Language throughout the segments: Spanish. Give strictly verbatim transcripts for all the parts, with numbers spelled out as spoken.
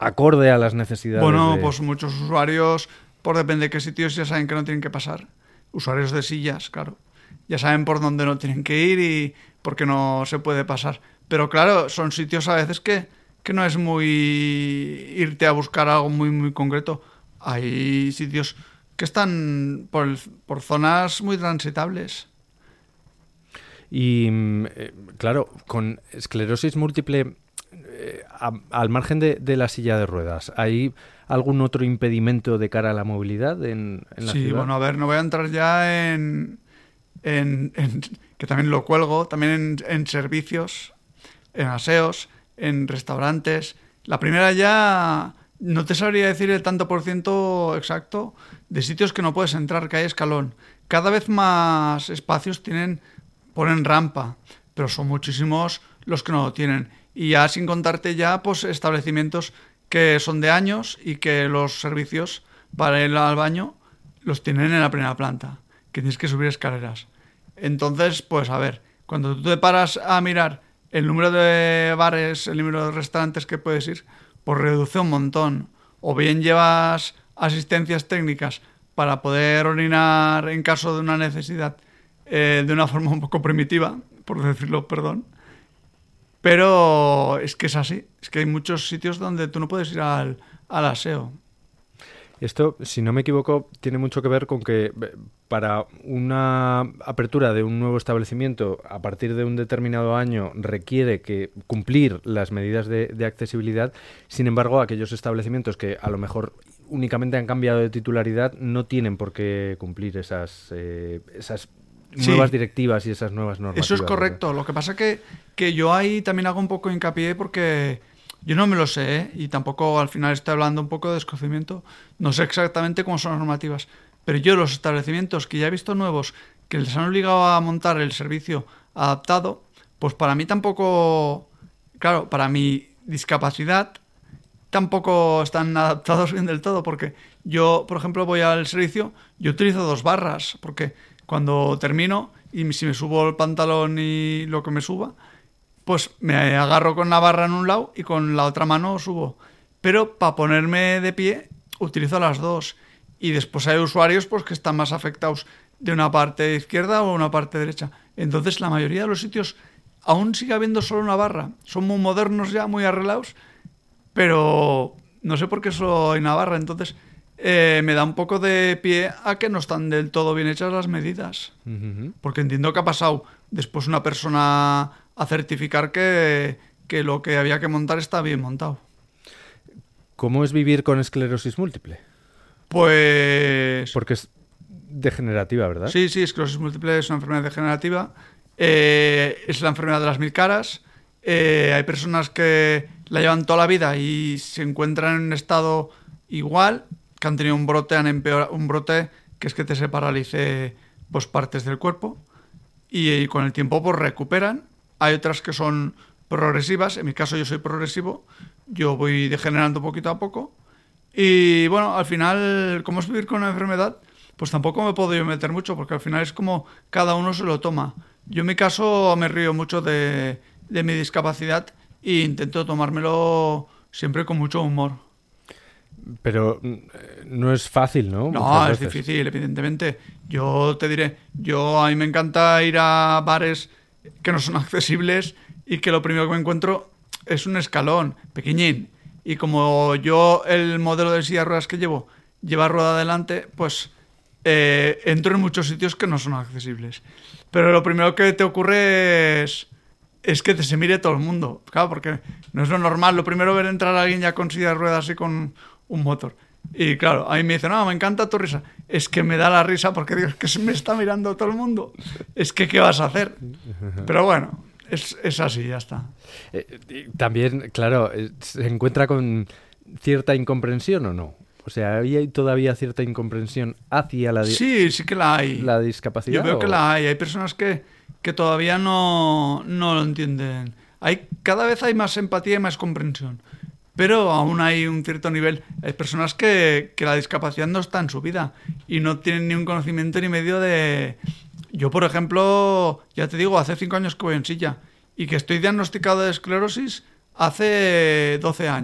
acorde a las necesidades. Bueno, de... pues muchos usuarios, por depende de qué sitios, ya saben que no tienen que pasar. Usuarios de sillas, claro. Ya saben por dónde no tienen que ir y por qué no se puede pasar. Pero claro, son sitios a veces que, que no es muy irte a buscar algo muy, muy concreto. Hay sitios que están por, el, por zonas muy transitables. Y, eh, claro, con esclerosis múltiple, eh, a, al margen de, de la silla de ruedas, ¿hay algún otro impedimento de cara a la movilidad en, en la sí, ciudad? Sí, bueno, a ver, no voy a entrar ya en... en, en que también lo cuelgo, también en, en servicios, en aseos, en restaurantes. La primera ya no te sabría decir el tanto por ciento exacto de sitios que no puedes entrar, que hay escalón. Cada vez más espacios tienen ponen rampa, pero son muchísimos los que no lo tienen. Y ya sin contarte ya pues establecimientos que son de años y que los servicios para ir al baño los tienen en la primera planta, que tienes que subir escaleras. Entonces, pues a ver, cuando tú te paras a mirar el número de bares, el número de restaurantes que puedes ir, pues reduce un montón. O bien llevas asistencias técnicas para poder orinar en caso de una necesidad eh, de una forma un poco primitiva, por decirlo, perdón. Pero es que es así. Es que hay muchos sitios donde tú no puedes ir al, al aseo. Esto, si no me equivoco, tiene mucho que ver con que para una apertura de un nuevo establecimiento a partir de un determinado año requiere que cumplir las medidas de, de accesibilidad. Sin embargo, aquellos establecimientos que a lo mejor únicamente han cambiado de titularidad no tienen por qué cumplir esas, eh, esas nuevas sí. directivas y esas nuevas normativas. Eso es correcto. ¿Verdad? Lo que pasa es que, que yo ahí también hago un poco hincapié porque... Yo no me lo sé, ¿eh? Y tampoco al final estoy hablando un poco de desconocimiento. No sé exactamente cómo son las normativas. Pero yo los establecimientos que ya he visto nuevos que les han obligado a montar el servicio adaptado, pues para mí tampoco... Claro, para mi discapacidad tampoco están adaptados bien del todo. Porque yo, por ejemplo, voy al servicio, yo utilizo dos barras. Porque cuando termino y si me subo el pantalón y lo que me suba... pues me agarro con la barra en un lado y con la otra mano subo. Pero para ponerme de pie utilizo las dos. Y después hay usuarios pues, que están más afectados de una parte izquierda o una parte derecha. Entonces la mayoría de los sitios aún sigue habiendo solo una barra. Son muy modernos ya, muy arreglados, pero no sé por qué solo hay una barra. Entonces eh, me da un poco de pie a que no están del todo bien hechas las medidas. Uh-huh. Porque entiendo que ha pasado después una persona... a certificar que, que lo que había que montar está bien montado. ¿Cómo es vivir con esclerosis múltiple? Pues... Porque es degenerativa, ¿verdad? Sí, sí, esclerosis múltiple es una enfermedad degenerativa. Eh, es la enfermedad de las mil caras. Eh, hay personas que la llevan toda la vida y se encuentran en un estado igual, que han tenido un brote, han empeorado, un brote que es que te se paralice pues, partes del cuerpo y, y con el tiempo pues recuperan. Hay otras que son progresivas, en mi caso yo soy progresivo, yo voy degenerando poquito a poco y bueno, al final, ¿cómo es vivir con una enfermedad? Pues tampoco me puedo yo meter mucho porque al final es como cada uno se lo toma. Yo en mi caso me río mucho de, de mi discapacidad e intento tomármelo siempre con mucho humor. Pero no es fácil, ¿no? No, es difícil, evidentemente. Yo te diré, yo a mí me encanta ir a bares que no son accesibles y que lo primero que me encuentro es un escalón pequeñín. Y como yo el modelo de silla de ruedas que llevo lleva rueda adelante, pues eh, entro en muchos sitios que no son accesibles. Pero lo primero que te ocurre es, es que te se mire todo el mundo. Claro, porque no es lo normal. Lo primero ver entrar a alguien ya con silla de ruedas y con un motor. Y claro, a mí me dicen, no, me encanta tu risa. Es que me da la risa porque digo, es que se me está mirando todo el mundo. Es que, ¿qué vas a hacer? Pero bueno, es, es así, ya está. Eh, también, claro, ¿se encuentra con cierta incomprensión o no? O sea, ¿hay todavía cierta incomprensión hacia la, di- sí, sí que la hay. la discapacidad? Yo veo o... que la hay. Hay personas que, que todavía no, no lo entienden. Hay, cada vez hay más empatía y más comprensión. Pero aún hay un cierto nivel. Hay personas que, que la discapacidad no está en su vida y no tienen ni un conocimiento ni medio de... Yo, por ejemplo, ya te digo, hace cinco años que voy en silla y que estoy diagnosticado de esclerosis hace doce años.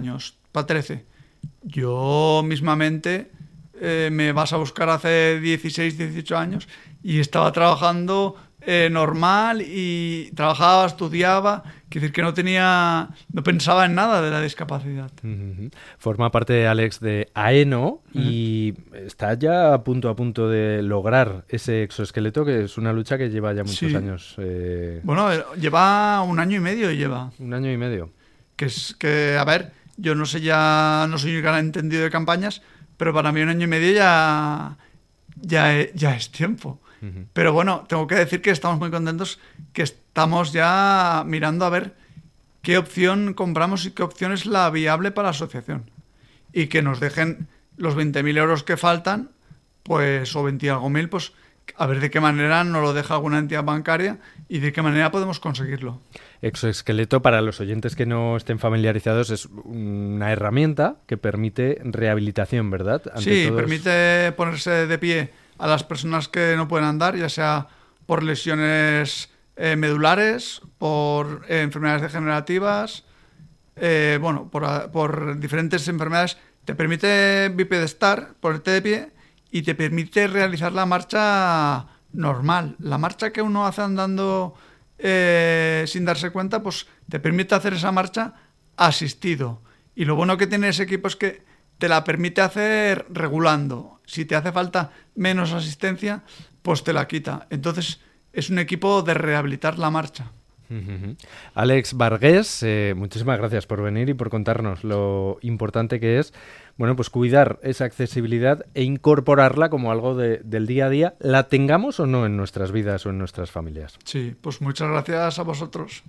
para trece. Yo mismamente eh, me vas a buscar hace dieciséis, dieciocho años y estaba trabajando eh, normal y trabajaba, estudiaba, quiero decir que no tenía, no pensaba en nada de la discapacidad. Uh-huh. Forma parte, Alex, de AENO uh-huh. y está ya a punto a punto de lograr ese exoesqueleto, que es una lucha que lleva ya muchos sí. años. Eh... Bueno, lleva un año y medio lleva. Un año y medio. Que es que, a ver, yo no sé ya, no soy un gran entendido de campañas, pero para mí un año y medio ya, ya, ya es tiempo. Uh-huh. Pero bueno, tengo que decir que estamos muy contentos, que estamos ya mirando a ver qué opción compramos y qué opción es la viable para la asociación. Y que nos dejen los veinte mil euros que faltan, pues, o veinte y algo mil, pues, a ver de qué manera nos lo deja alguna entidad bancaria y de qué manera podemos conseguirlo. Exoesqueleto, para los oyentes que no estén familiarizados, es una herramienta que permite rehabilitación, ¿verdad? Ante sí, todos... permite ponerse de pie a las personas que no pueden andar, ya sea por lesiones eh, medulares, por eh, enfermedades degenerativas, eh, bueno, por, por diferentes enfermedades. Te permite bipedestar, ponerte de pie, y te permite realizar la marcha normal. La marcha que uno hace andando eh, sin darse cuenta, pues te permite hacer esa marcha asistido. Y lo bueno que tiene ese equipo es que te la permite hacer regulando. Si te hace falta menos asistencia, pues te la quita. Entonces es un equipo de rehabilitar la marcha. Uh-huh. Alex Vargués, eh, muchísimas gracias por venir y por contarnos lo importante que es, bueno, pues cuidar esa accesibilidad e incorporarla como algo de, del día a día, la tengamos o no en nuestras vidas o en nuestras familias. Sí, pues muchas gracias a vosotros.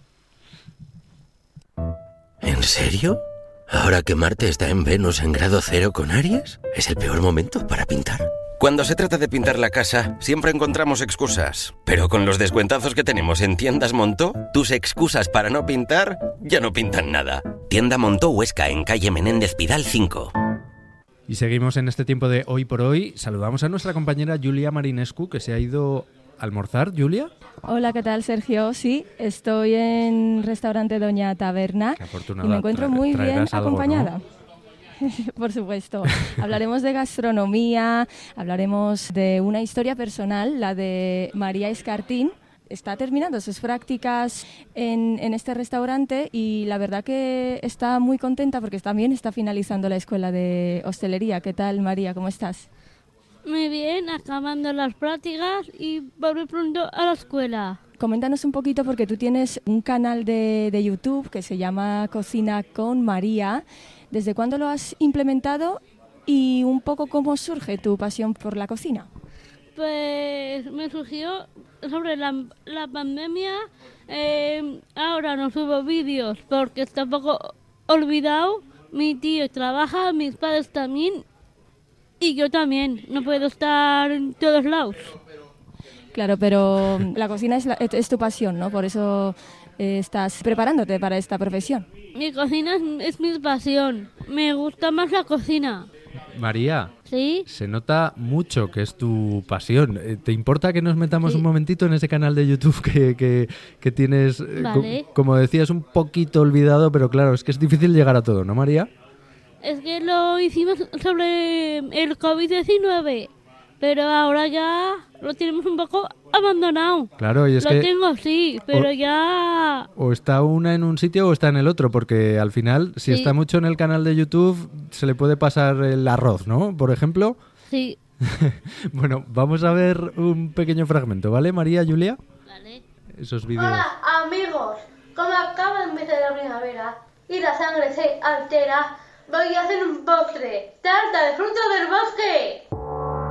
¿En serio? ¿Ahora que Marte está en Venus en grado cero con Aries? ¿Es el peor momento para pintar? Cuando se trata de pintar la casa, siempre encontramos excusas. Pero con los descuentazos que tenemos en Tiendas Montó, tus excusas para no pintar ya no pintan nada. Tienda Montó Huesca, en calle Menéndez Pidal cinco. Y seguimos en este tiempo de Hoy por Hoy. Saludamos a nuestra compañera Julia Marinescu, que se ha ido a almorzar. ¿Julia? Hola, ¿qué tal, Sergio? Sí, estoy en restaurante Doña Taberna y me encuentro muy bien algo, acompañada. ¿No? Por supuesto. Hablaremos de gastronomía, hablaremos de una historia personal, la de María Escartín. Está terminando sus prácticas en, en este restaurante y la verdad que está muy contenta porque también está finalizando la escuela de hostelería. ¿Qué tal, María? ¿Cómo estás? Muy bien, acabando las prácticas y volver pronto a la escuela. Coméntanos un poquito porque tú tienes un canal de, de YouTube que se llama Cocina con María. ¿Desde cuándo lo has implementado y un poco cómo surge tu pasión por la cocina? Pues me surgió sobre la, la pandemia. Eh, ahora no subo vídeos porque está un poco olvidado. Mi tío trabaja, mis padres también y yo también. No puedo estar en todos lados. Claro, pero la cocina es, la, es tu pasión, ¿no? Por eso eh, estás preparándote para esta profesión. Mi cocina es, es mi pasión. Me gusta más la cocina. María, ¿sí? Se nota mucho que es tu pasión. ¿Te importa que nos metamos sí. un momentito en ese canal de YouTube que, que, que tienes, vale. co- como decías, un poquito olvidado, pero claro, es que es difícil llegar a todo, ¿no, María? Es que lo hicimos sobre el covid diecinueve. Pero ahora ya lo tenemos un poco abandonado. Claro, y es lo que... Lo tengo, sí, pero o, ya... O está una en un sitio o está en el otro, porque al final, si sí. está mucho en el canal de YouTube, se le puede pasar el arroz, ¿no? Por ejemplo. Sí. Bueno, vamos a ver un pequeño fragmento, ¿vale, María, Julia? Vale. Esos vídeos. Hola, amigos. Como acaba de empezar la primavera y la sangre se altera, voy a hacer un postre. ¡Tarta de frutos del bosque!